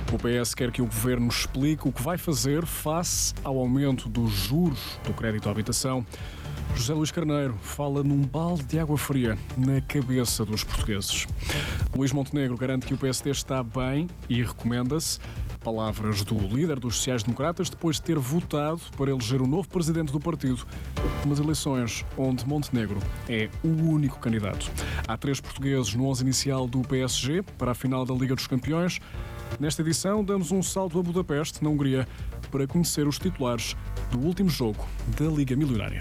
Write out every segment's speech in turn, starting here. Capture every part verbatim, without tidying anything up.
O P S quer que o Governo explique o que vai fazer face ao aumento dos juros do crédito à habitação. José Luís Carneiro fala num balde de água fria na cabeça dos portugueses. Luís Montenegro garante que o P S D está bem e recomenda-se. Palavras do líder dos sociais-democratas depois de ter votado para eleger o novo presidente do partido nas eleições onde Montenegro é o único candidato. Há três portugueses no onze inicial do P S G para a final da Liga dos Campeões. Nesta edição, damos um salto a Budapeste, na Hungria, para conhecer os titulares do último jogo da Liga Milionária.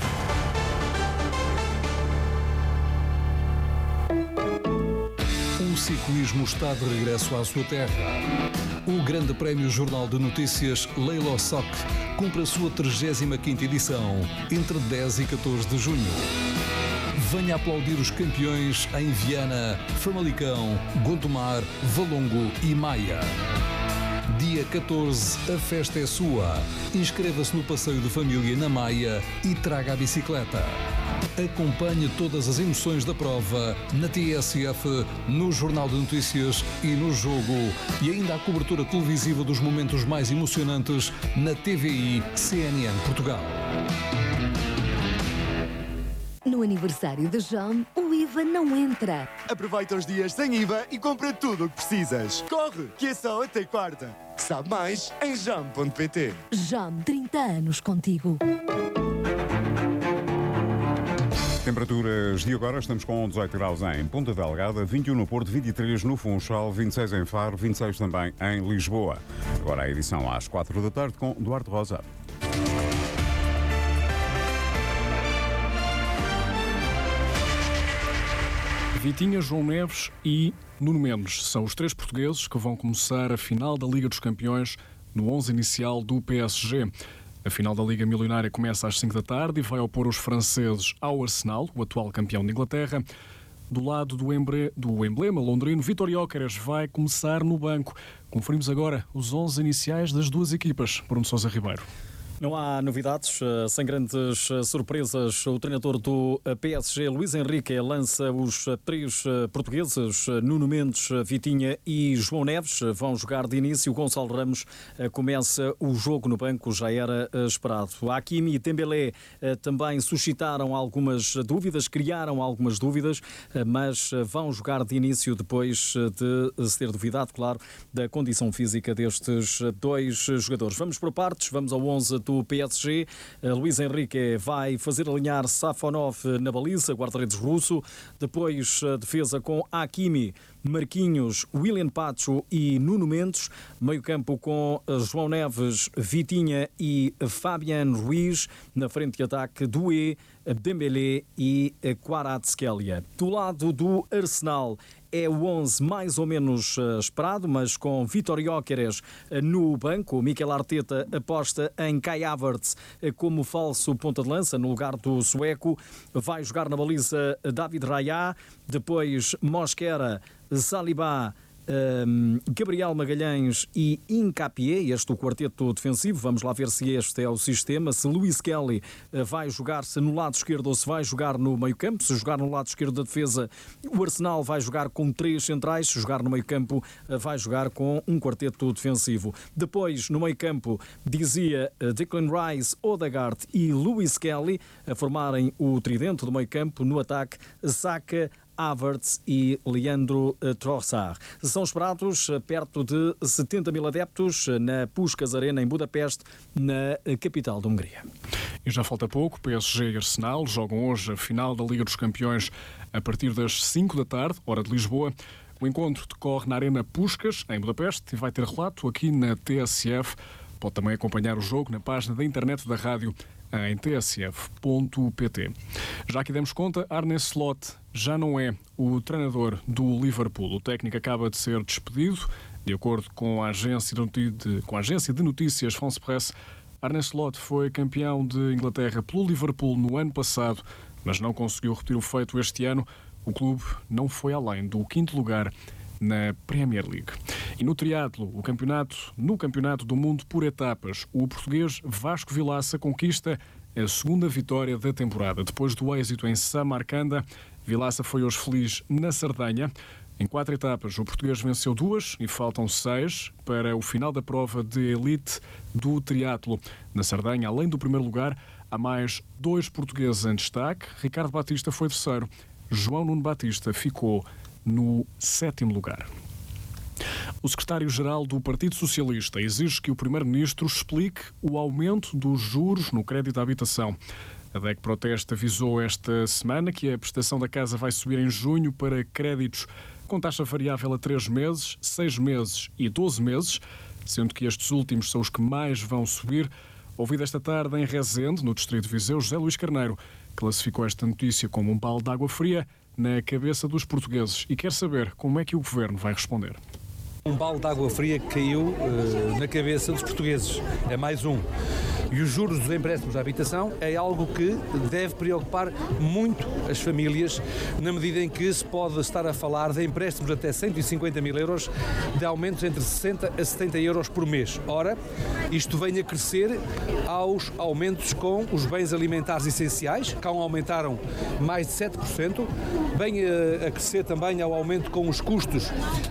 O ciclismo está de regresso à sua terra. O Grande Prémio Jornal de Notícias Leilo Soc cumpre a sua trigésima quinta edição, entre dez e catorze de junho. Venha aplaudir os campeões em Viana, Famalicão, Gondomar, Valongo e Maia. Dia catorze, a festa é sua. Inscreva-se no passeio de família na Maia e traga a bicicleta. Acompanhe todas as emoções da prova na T S F, no Jornal de Notícias e no Jogo. E ainda a cobertura televisiva dos momentos mais emocionantes na T V I C N N Portugal. No aniversário de Jam, o I V A não entra. Aproveita os dias sem I V A e compra tudo o que precisas. Corre, que é só até quarta. Sabe mais em jam ponto pt. Jam, trinta anos contigo. Temperaturas de agora, estamos com dezoito graus em Ponta Delgada, vinte e um no Porto, vinte e três no Funchal, vinte e seis em Faro, vinte e seis também em Lisboa. Agora a edição às quatro da tarde com Duarte Rosa. Vitinha, João Neves e Nuno Mendes são os três portugueses que vão começar a final da Liga dos Campeões no onze inicial do P S G. A final da Liga Milionária começa às cinco da tarde e vai opor os franceses ao Arsenal, o atual campeão de Inglaterra. Do lado do, embre... do emblema londrino, Vítor Gyökeres vai começar no banco. Conferimos agora os onze iniciais das duas equipas. Bruno Sousa Ribeiro. Não há novidades, sem grandes surpresas. O treinador do P S G, Luís Henrique, lança os três portugueses, Nuno Mendes, Vitinha e João Neves. Vão jogar de início. Gonçalo Ramos começa o jogo no banco, já era esperado. Hakimi e Dembélé também suscitaram algumas dúvidas, criaram algumas dúvidas, mas vão jogar de início depois de se ter duvidado, claro, da condição física destes dois jogadores. Vamos por partes, vamos ao onze do P S G. Luís Henrique vai fazer alinhar Safonov na baliza, guarda-redes russo. Depois defesa com Hakimi, Marquinhos, William Pacho e Nuno Mendes. Meio campo com João Neves, Vitinha e Fabian Ruiz. Na frente de ataque, Doué, Dembélé e Kvaratskhelia. Do lado do Arsenal, é o onze mais ou menos uh, esperado, mas com Vítor Gyökeres uh, no banco. Mikel Arteta aposta em Kai Havertz uh, como falso ponta de lança no lugar do sueco. Vai jogar na baliza uh, David Raya, depois Mosquera, Saliba, Um, Gabriel Magalhães e Hincapié, este o quarteto defensivo. Vamos lá ver se este é o sistema, se Luís Kelly uh, vai jogar-se no lado esquerdo ou se vai jogar no meio campo. Se jogar no lado esquerdo da defesa, o Arsenal vai jogar com três centrais. Se jogar no meio campo, uh, vai jogar com um quarteto defensivo. Depois, no meio campo, dizia uh, Declan Rice, Odegaard e Luís Kelly a formarem o tridente do meio campo. No ataque, Saka, Havertz e Leandro Trossard. São esperados perto de setenta mil adeptos na Puskás Arena em Budapeste, na capital da Hungria. E já falta pouco, P S G e Arsenal jogam hoje a final da Liga dos Campeões a partir das cinco da tarde, hora de Lisboa. O encontro decorre na Arena Puskás, em Budapeste, e vai ter relato aqui na T S F. Pode também acompanhar o jogo na página da internet da rádio em t s f ponto p t. Já que demos conta, Arne Slot já não é o treinador do Liverpool. O técnico acaba de ser despedido. De acordo com a agência de, com a agência de notícias France Presse, Arne Slot foi campeão de Inglaterra pelo Liverpool no ano passado, mas não conseguiu repetir o feito este ano. O clube não foi além do quinto lugar na Premier League. E no triatlo, o campeonato, no Campeonato do Mundo por etapas, o português Vasco Vilaça conquista a segunda vitória da temporada. Depois do êxito em Samarcanda, Vilaça foi hoje feliz na Sardenha. Em quatro etapas, o português venceu duas e faltam seis para o final da prova de elite do triatlo. Na Sardenha, além do primeiro lugar, há mais dois portugueses em destaque. Ricardo Batista foi terceiro. João Nuno Batista ficou no sétimo lugar. O secretário-geral do Partido Socialista exige que o primeiro-ministro explique o aumento dos juros no crédito à habitação. A D E C Proteste avisou esta semana que a prestação da casa vai subir em junho para créditos com taxa variável a três meses, seis meses e doze meses, sendo que estes últimos são os que mais vão subir. Ouvido esta tarde em Rezende, no distrito de Viseu, José Luís Carneiro classificou esta notícia como um balde de água fria na cabeça dos portugueses e quer saber como é que o governo vai responder. Um balde de água fria que caiu uh, na cabeça dos portugueses. É mais um. E os juros dos empréstimos à habitação é algo que deve preocupar muito as famílias, na medida em que se pode estar a falar de empréstimos até cento e cinquenta mil euros, de aumentos entre sessenta a setenta euros por mês. Ora, isto vem a crescer aos aumentos com os bens alimentares essenciais, que aumentaram mais de sete por cento, vem a, a crescer também ao aumento com os custos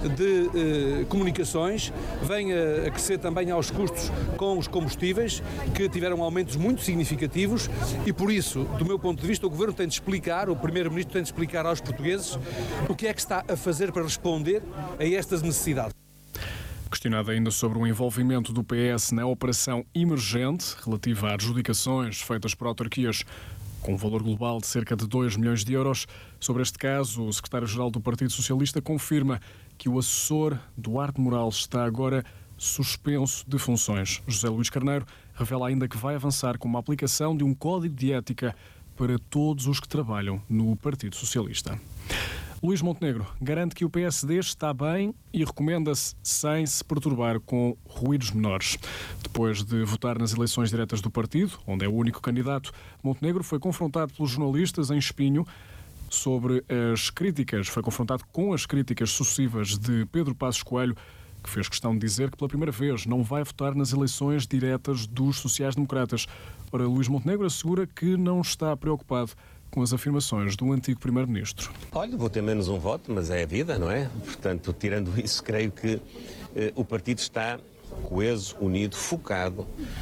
de eh, comunicações, vem a, a crescer também aos custos com os combustíveis, que tiveram aumentos muito significativos e, por isso, do meu ponto de vista, o Governo tem de explicar, o Primeiro-Ministro tem de explicar aos portugueses o que é que está a fazer para responder a estas necessidades. Questionado ainda sobre o envolvimento do P S na operação emergente relativa a adjudicações feitas por autarquias com um valor global de cerca de dois milhões de euros, sobre este caso, o secretário-geral do Partido Socialista confirma que o assessor Duarte Moral está agora suspenso de funções. José Luís Carneiro revela ainda que vai avançar com uma aplicação de um código de ética para todos os que trabalham no Partido Socialista. Luís Montenegro garante que o P S D está bem e recomenda-se sem se perturbar com ruídos menores. Depois de votar nas eleições diretas do partido, onde é o único candidato, Montenegro foi confrontado pelos jornalistas em Espinho sobre as críticas, foi confrontado com as críticas sucessivas de Pedro Passos Coelho, que fez questão de dizer que pela primeira vez não vai votar nas eleições diretas dos sociais-democratas. Ora, Luís Montenegro assegura que não está preocupado com as afirmações do antigo Primeiro-Ministro. Olha, vou ter menos um voto, mas é a vida, não é? Portanto, tirando isso, creio que eh, o partido está coeso, unido, focado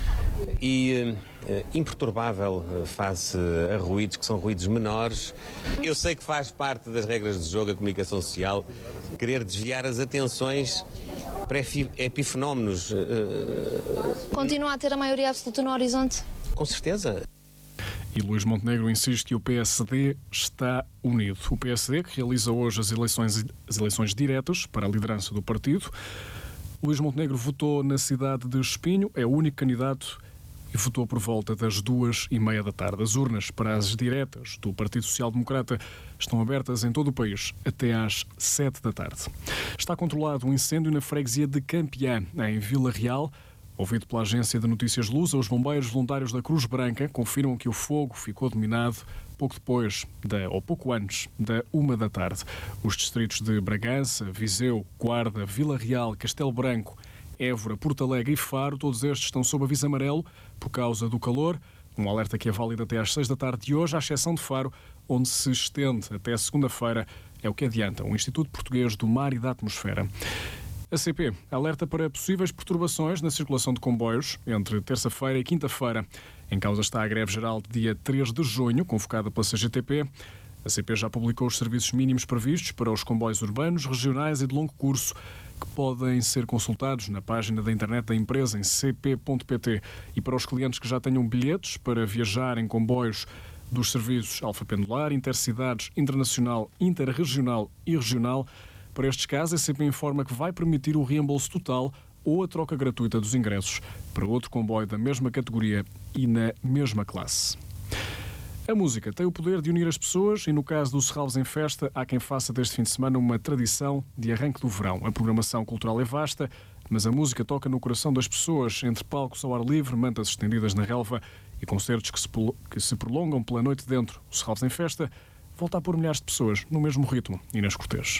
e eh, imperturbável face a ruídos que são ruídos menores. Eu sei que faz parte das regras de jogo a comunicação social querer desviar as atenções para epifenómenos. Continua a ter a maioria absoluta no horizonte? Com certeza. E Luís Montenegro insiste que o P S D está unido. O P S D, que realiza hoje as eleições, as eleições diretas para a liderança do partido. Luís Montenegro votou na cidade de Espinho, é o único candidato e votou por volta das duas e meia da tarde. As urnas para as diretas do Partido Social Democrata estão abertas em todo o país até às sete da tarde. Está controlado um incêndio na freguesia de Campiã, em Vila Real. Ouvido pela agência de notícias Lusa, os bombeiros voluntários da Cruz Branca confirmam que o fogo ficou dominado pouco depois, da, ou pouco antes, da uma da tarde. Os distritos de Bragança, Viseu, Guarda, Vila Real, Castelo Branco, Évora, Porto Alegre e Faro, todos estes estão sob aviso amarelo por causa do calor. Um alerta que é válido até às seis da tarde de hoje, à exceção de Faro, onde se estende até segunda-feira, é o que adianta o Instituto Português do Mar e da Atmosfera. A C P alerta para possíveis perturbações na circulação de comboios entre terça-feira e quinta-feira. Em causa está a greve geral de dia três de junho, convocada pela C G T P. A C P já publicou os serviços mínimos previstos para os comboios urbanos, regionais e de longo curso, que podem ser consultados na página da internet da empresa em c p ponto p t. E para os clientes que já tenham bilhetes para viajar em comboios dos serviços Alfa Pendular, Intercidades, Internacional, Interregional e Regional, para estes casos, a C P informa que vai permitir o reembolso total ou a troca gratuita dos ingressos para outro comboio da mesma categoria e na mesma classe. A música tem o poder de unir as pessoas e, no caso do Serralves em Festa, há quem faça deste fim de semana uma tradição de arranque do verão. A programação cultural é vasta, mas a música toca no coração das pessoas, entre palcos ao ar livre, mantas estendidas na relva e concertos que se, que se prolongam pela noite dentro. O Serralves em Festa volta a pôr milhares de pessoas no mesmo ritmo e nas Cortês.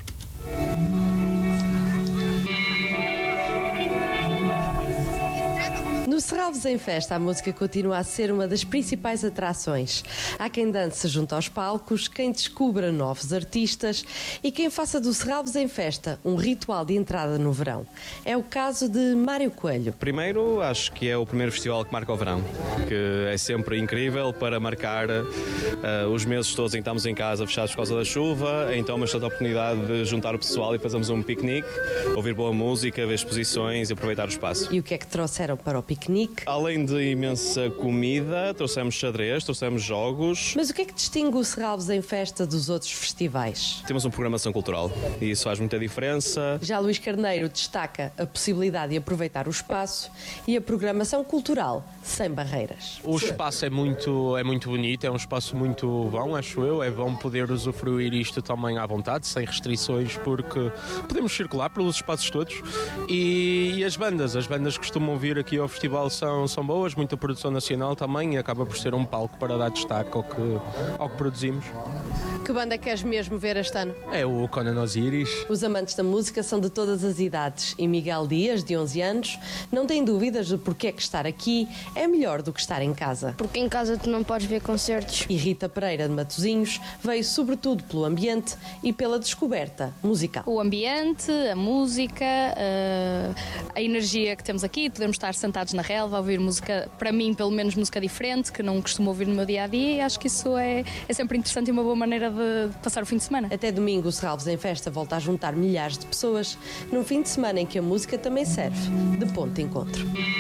No Serralves em Festa, a música continua a ser uma das principais atrações. Há quem dance junto aos palcos, quem descubra novos artistas e quem faça do Serralves em Festa um ritual de entrada no verão. É o caso de Mário Coelho. Primeiro, acho que é o primeiro festival que marca o verão, que é sempre incrível para marcar uh, os meses todos em que estamos em casa fechados por causa da chuva, então uma excelente oportunidade de juntar o pessoal e fazermos um piquenique, ouvir boa música, ver exposições e aproveitar o espaço. E o que é que trouxeram para o piquenique? Além de imensa comida, trouxemos xadrez, trouxemos jogos. Mas o que é que distingue o Serralves em Festa dos outros festivais? Temos uma programação cultural e isso faz muita diferença. Já Luís Carneiro destaca a possibilidade de aproveitar o espaço e a programação cultural sem barreiras. O espaço é muito, é muito bonito, é um espaço muito bom, acho eu. É bom poder usufruir isto também à vontade, sem restrições, porque podemos circular pelos espaços todos. E, e as bandas, as bandas que costumam vir aqui ao festival são, são boas, muita produção nacional também, e acaba por ser um palco para dar destaque ao que, ao que produzimos. Que banda queres mesmo ver este ano? É o Conan Osiris. Os amantes da música são de todas as idades e Miguel Dias, de onze anos, não tem dúvidas de porque é que estar aqui é melhor do que estar em casa. Porque em casa tu não podes ver concertos. E Rita Pereira, de Matosinhos, veio sobretudo pelo ambiente e pela descoberta musical. O ambiente, a música, a energia que temos aqui, podemos estar sentados na relva a ouvir música, para mim pelo menos música diferente, que não costumo ouvir no meu dia-a-dia, e acho que isso é, é sempre interessante e uma boa maneira de passar o fim de semana. Até domingo o Serralves em Festa volta a juntar milhares de pessoas num fim de semana em que a música também serve de ponto de encontro.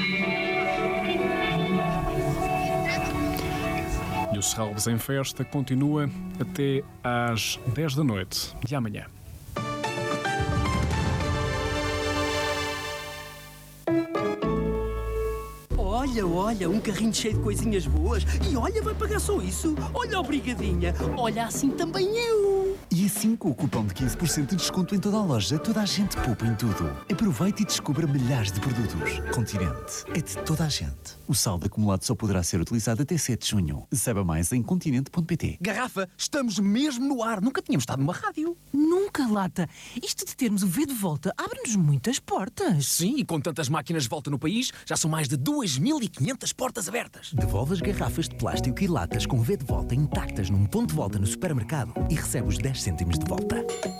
E o Serralves em Festa continua até às dez da noite de amanhã. Olha, olha, um carrinho cheio de coisinhas boas. E olha, vai pagar só isso. Olha, obrigadinha. Olha, assim também eu. E assim, com o cupom de quinze por cento de desconto em toda a loja, toda a gente poupa em tudo. Aproveite e descubra milhares de produtos. Continente é de toda a gente. O saldo acumulado só poderá ser utilizado até sete de junho. Saiba mais em continente ponto pt. Garrafa, estamos mesmo no ar. Nunca tínhamos estado numa rádio. Nunca, Lata. Isto de termos o V de volta abre-nos muitas portas. Sim, e com tantas máquinas de volta no país, já são mais de duas mil e quinhentas portas abertas. Devolve as garrafas de plástico e latas com V de volta intactas num ponto de volta no supermercado e recebe os dez cêntimos de volta.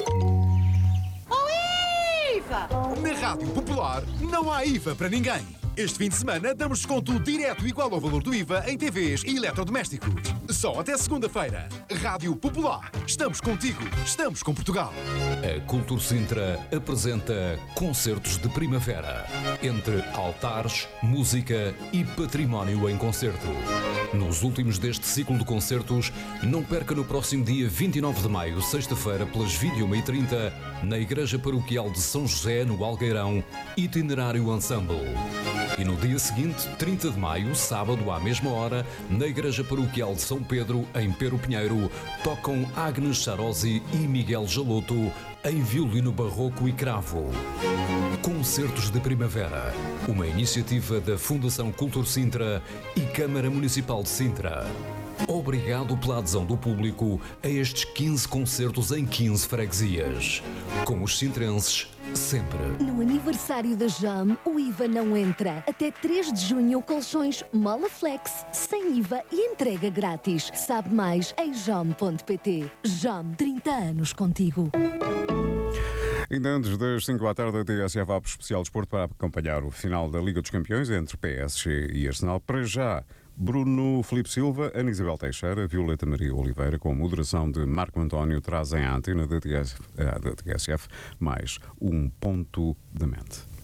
Oh, I V A! Na Rádio Popular não há I V A para ninguém. Este fim de semana damos desconto direto igual ao valor do I V A em T Vs e eletrodomésticos. Só até segunda-feira. Rádio Popular. Estamos contigo. Estamos com Portugal. A Cultur Sintra apresenta Concertos de Primavera. Entre altares, música e património em concerto. Nos últimos deste ciclo de concertos, não perca no próximo dia vinte e nove de maio, sexta-feira, pelas vinte e uma e trinta, na Igreja Paroquial de São José, no Algueirão, Itinerário Ensemble. E no dia seguinte, trinta de maio, sábado, à mesma hora, na Igreja Paroquial de São Pedro, em Pero Pinheiro, tocam Agnes Charosi e Miguel Jaloto em violino barroco e cravo. Concertos de Primavera, uma iniciativa da Fundação Cultur Sintra e Câmara Municipal de Sintra. Obrigado pela adesão do público a estes quinze concertos em quinze freguesias. Com os sintrenses, sempre. No aniversário da Jam, o I V A não entra. Até três de junho, colchões Molaflex, sem I V A e entrega grátis. Sabe mais em jam ponto pt. Jam, trinta anos contigo. Ainda antes das cinco da tarde, a T S F abre especial desporto para acompanhar o final da Liga dos Campeões entre P S G e Arsenal. Para já, Bruno Filipe Silva, Ana Isabel Teixeira, Violeta Maria Oliveira, com a moderação de Marco António, trazem à antena da T S F mais um ponto da mente.